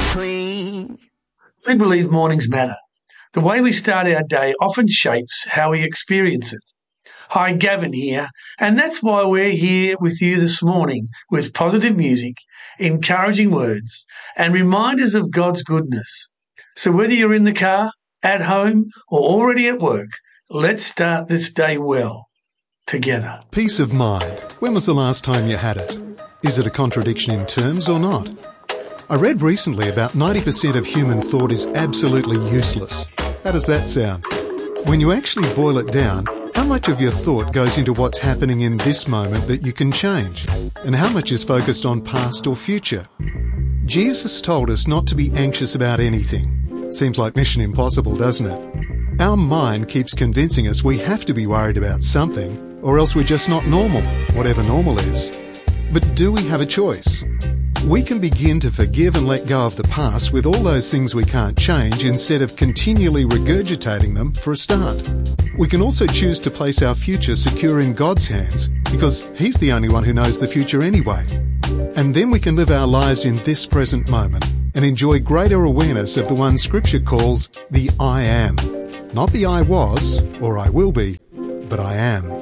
clean. We believe mornings matter. The way we start our day often shapes how we experience it. Hi, Gavin here, and that's why we're here with you this morning with positive music, encouraging words, and reminders of God's goodness. So whether you're in the car, at home, or already at work, let's start this day well, together. Peace of mind. When was the last time you had it? Is it a contradiction in terms or not? I read recently about 90% of human thought is absolutely useless. How does that sound? When you actually boil it down, how much of your thought goes into what's happening in this moment that you can change? And how much is focused on past or future? Jesus told us not to be anxious about anything. Seems like mission impossible, doesn't it? Our mind keeps convincing us we have to be worried about something, or else we're just not normal, whatever normal is. But do we have a choice? We can begin to forgive and let go of the past with all those things we can't change instead of continually regurgitating them for a start. We can also choose to place our future secure in God's hands because He's the only one who knows the future anyway. And then we can live our lives in this present moment and enjoy greater awareness of the one Scripture calls the I am. Not the I was or I will be, but I am.